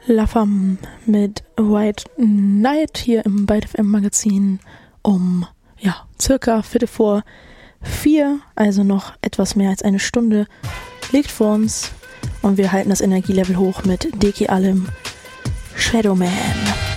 La Femme mit White Knight hier im Byte FM Magazin um circa 3:45, also noch etwas mehr als eine Stunde liegt vor uns und wir halten das Energielevel hoch mit Deki Alem, Shadowman.